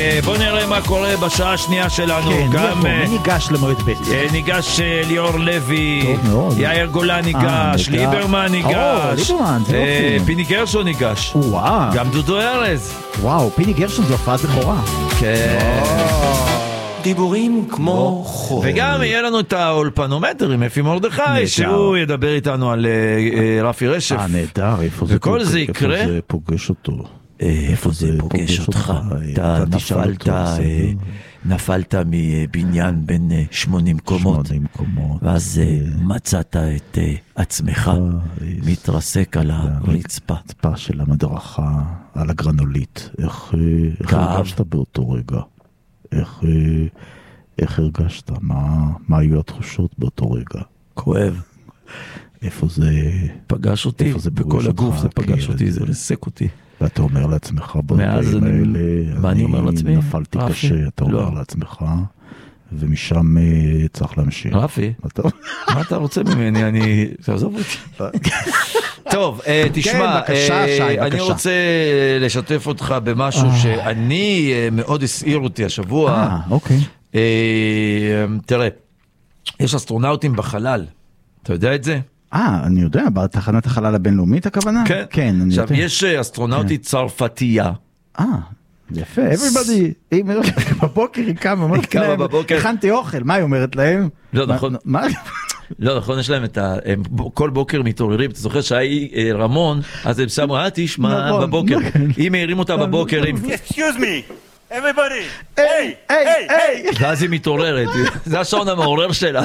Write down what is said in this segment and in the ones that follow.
בוא נראה מה קורה בשעה השנייה שלנו. כן, גם מי ניגש למועד ב'? ניגש ליאור לוי, טוב מאוד. יאיר גולן ניגש, ליברמן ניגש, ליברמן, זה יופי. פיני גרשון ניגש, וואו. גם דודו ארז. וואו, פיני גרשון זו הופעת בכורה. כן. דיבורים כמו חול. וגם יהיה לנו את האולפנומטר עם אפי מרדכי, שהוא ידבר איתנו על רפי רשף. נהדר, איפה זה וכל זה יקרה? איפה זה פוגש אותו? איפה זה פוגש אותך? אתה נפלת מבניין בין 80 קומות, ואז מצאת את עצמך מתרסק על הרצפה. הרצפה של המדרכה, על הגרנולית. איך הרגשת באותו רגע? איך הרגשת? מה היו התחושות באותו רגע? כואב. איפה זה פגש אותי, בכל הגוף זה פגש אותי, זה לסק אותי. ואתה אומר לעצמך ברגעים האלה, מה אני אומר לעצמי? נפלתי קשה, אתה אומר לעצמך, ומשם צריך להמשיך. רפי, מה אתה רוצה ממני? אני... תעזוב אותי. טוב, תשמע, אני רוצה לשתף אותך במשהו שאני מאוד הסעיר אותי השבוע. אוקיי. תראה, יש אסטרונאוטים בחלל, אתה יודע את זה? אני יודע, בתחנת החלל הבינלאומית הכוונה? כן, עכשיו יש אסטרונאוטית צרפתייה. יפה, everybody, בבוקר היא קמה, אומרת להם, הכנתי אוכל, מה היא אומרת להם? לא נכון, לא נכון, יש להם את כל בוקר מתעוררים, אתה זוכר שהיא רמון, אז הם שמו, תשמע בבוקר, אם העירים אותה בבוקר, Excuse me, everybody, hey, ואז היא מתעוררת, זה השעון המעורר שלה.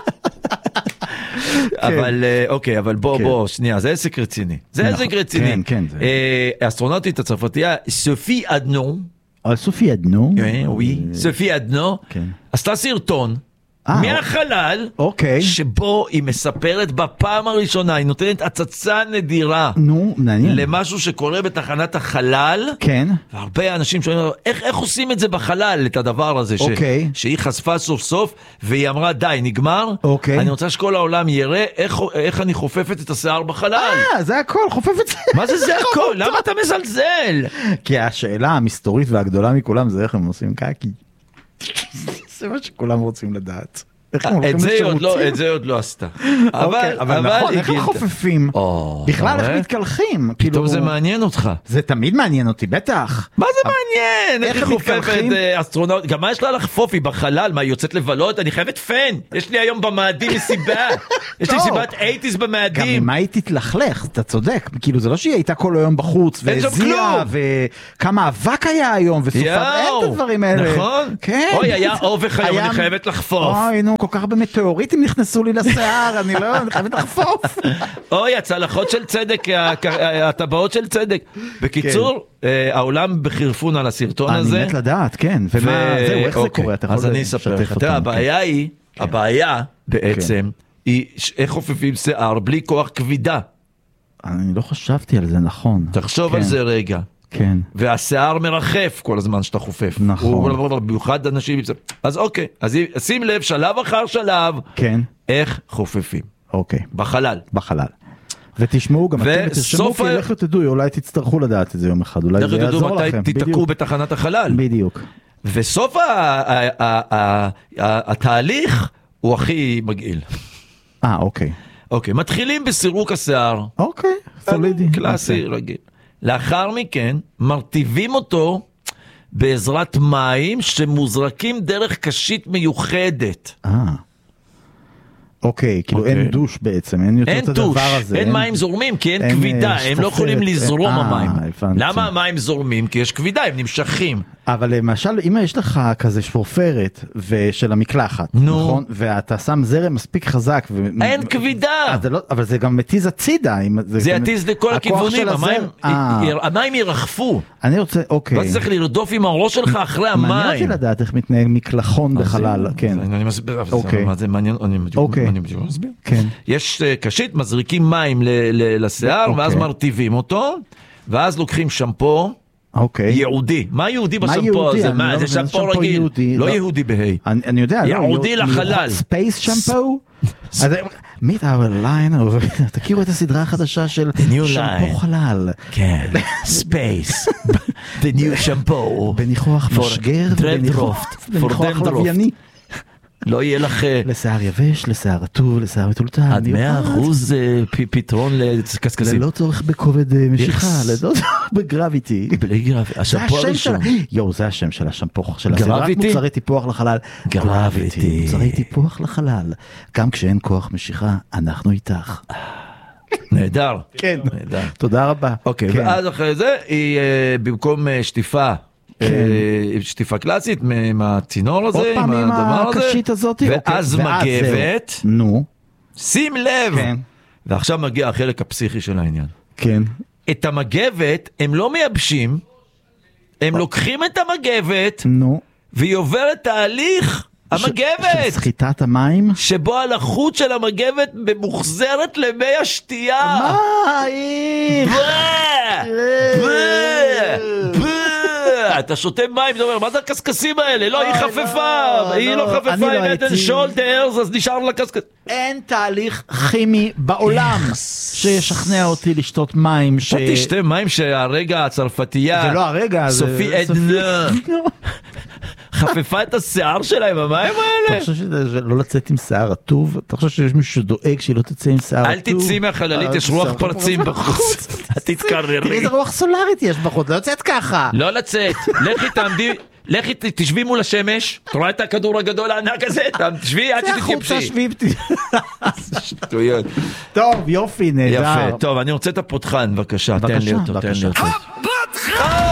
אבל אוקיי, אבל בוא, שנייה, זה עסק רציני. זה עסק רציני. האסטרונאוטית הצרפתייה, סופי אדנו. סופי אדנו? סופי אדנו. עשתה סרטון. מהחלל, שבו היא מספרת בפעם הראשונה, היא נותנת הצצה נדירה למשהו שקורה בתחנת החלל, והרבה אנשים שואלים, איך עושים את זה בחלל, את הדבר הזה, שהיא חשפה סוף סוף, והיא אמרה, די, נגמר, אני רוצה שכל העולם יראה איך אני חופפת את השיער בחלל. זה הכל, חופפת זה. מה זה הכל? למה אתה מזלזל? כי השאלה המסתורית והגדולה מכולם זה איך הם עושים קקי. זה מה שכולם רוצים לדעת. את זה עוד לא עשתה. אבל נכון, איך הם חופפים? בכלל איך מתקלחים? פתאום זה מעניין אותך. זה תמיד מעניין אותי, בטח. מה זה מעניין? איך היא חופפת אסטרונאוט? גם מה יש לה לחפוף? היא בחלל, מה היא יוצאת לבלות? אני חייבת פן. יש לי היום במאדים מסיבה. יש לי סיבת 80s במאדים. גם ממה היא תתלכלך? אתה צודק. כאילו זה לא שהיא הייתה כל היום בחוץ והזיעה וכמה אבק היה היום וסופת אין את הדברים האלה. נכון. אוי, היה אובך היום, אני חייבת לחפוף. אוי, נו, כל כך במטאוריטים נכנסו לי לשיער, אני חייבת לחפוף. אוי, הצלחות של צדק, הטבעות של צדק. בקיצור, העולם בחרפון על הסרטון הזה. אני מת לדעת, כן. ומה, זהו, איך זה קורה? אז אני אספר לך. הבעיה בעצם, היא איך חופפים שיער בלי כוח כבידה. אני לא חשבתי על זה, נכון. תחשוב על זה רגע. כן. והשיער מרחף כל הזמן שאתה חופף. נכון. במיוחד אנשים... אז אוקיי, אז שים לב שלב אחר שלב. כן. איך חופפים. אוקיי. בחלל. ותשמעו גם אתם תשמעו, כי לכו תדעו, אולי תצטרכו לדעת את זה יום אחד, אולי זה יעזור לכם. מתי תתקעו בתחנת החלל. בדיוק. וסוף התהליך הוא הכי מגעיל. אוקיי. אוקיי, מתחילים בסירוק השיער. אוקיי, סולידי. קלאסי, רגיל. לאחר מכן מרטיבים אותו בעזרת מים שמוזרקים דרך קשית מיוחדת. אוקיי, כאילו אין דוש בעצם, אין יותר את הדבר הזה. אין מים זורמים, כי אין כבידה, הם לא יכולים לזרום המים. למה המים זורמים? כי יש כבידה, הם נמשכים. אבל למשל, אם יש לך כזה שפורפרת של המקלחת, נכון? ואתה שם זרם מספיק חזק. אין כבידה! אבל זה גם מתיז הצידה. זה יתיז לכל הכיוונים, המים ירחפו. אני רוצה, אוקיי. ואתה צריך לרדוף עם הראש שלך אחרי המים. מעניין אותי לדעת איך מתנהג מקלחון בחלל, כן. אני מסביר, מה זה מעניין, אני מסביר. יש קשית, מזריקים מים לשיער, ואז מרטיבים אותו, ואז לוקחים שמפו, אוקיי. יהודי. מה יהודי בשמפו הזה? מה, זה שמפו רגיל. לא יהודי בהי. אני יודע. יהודי לחלל. ספייס שמפו? meet our line, תכירו את הסדרה החדשה של שמפו חלל. כן, ספייס. The new shampoo. בניחוח משגר ובניחוח לווייני. לא יהיה לך... לשיער יבש, לשיער רטוב, לשיער מטולטל. עד 100% פתרון לקסקסים. ללא צורך בכובד משיכה, ללא צורך בגרביטי. בלי גרביטי. השמפו הראשון. יואו, זה השם של השמפו של הסדרת מוצרי טיפוח לחלל. גרביטי. מוצרי טיפוח לחלל. גם כשאין כוח משיכה, אנחנו איתך. נהדר. כן. תודה רבה. אוקיי, ואז אחרי זה, היא במקום שטיפה, שטיפה קלאסית מהצינור הזה, עוד פעם עם הקשית הזאת, ואז מגבת, נו, שים לב, ועכשיו מגיע החלק הפסיכי של העניין. כן. את המגבת הם לא מייבשים, הם לוקחים את המגבת, נו, והיא עוברת תהליך המגבת, של סחיטת המים, שבו הלחות של המגבת ממוחזרת למי השתייה. מים! אתה שותה מים, אתה אומר, מה זה הקסקסים האלה? לא, היא חפפה, היא לא חפפה עם אדן שולטרס, אז נשאר לה קסקס. אין תהליך כימי בעולם שישכנע אותי לשתות מים. אתה תשתה מים שהרגע הצרפתייה, זה לא הרגע, סופי אדנה, חפפה את השיער שלהם, המים האלה? אתה חושב שזה לא לצאת עם שיער רטוב? אתה חושב שיש מישהו שדואג שהיא לא תצא עם שיער רטוב? אל תצאי מהחללית, יש רוח פרצים בחוץ. תתקררי. תראי איזה רוח סולארית יש בחוץ, לא יוצאת ככה. לא לצאת, לכי תעמדי, לכי תשבי מול השמש, אתה רואה את הכדור הגדול הענק הזה, תשבי עד שתתייבשי. שטויות. טוב, יופי, נהדר. יפה, טוב, אני רוצה את הפותחן, בבקשה, תן לי אותו.